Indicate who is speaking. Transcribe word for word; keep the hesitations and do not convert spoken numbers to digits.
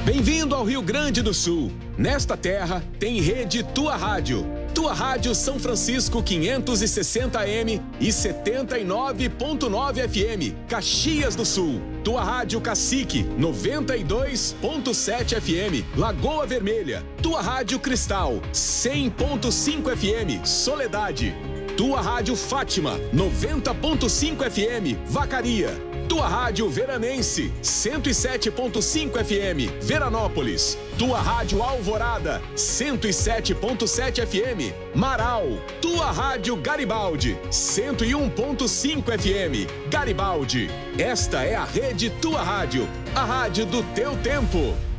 Speaker 1: Bem-vindo ao Rio Grande do Sul. Nesta terra tem rede Tua Rádio. Tua Rádio São Francisco quinhentos e sessenta A M e setenta e nove ponto nove F M, Caxias do Sul. Tua Rádio Cacique noventa e dois ponto sete F M, Lagoa Vermelha. Tua Rádio Cristal cem ponto cinco F M, Soledade. Tua Rádio Fátima noventa ponto cinco F M, Vacaria. Tua Rádio Veranense, cento e sete ponto cinco F M, Veranópolis. Tua Rádio Alvorada, cento e sete ponto sete F M, Marau. Tua Rádio Garibaldi, cento e um ponto cinco F M, Garibaldi. Esta é a rede Tua Rádio, a rádio do teu tempo.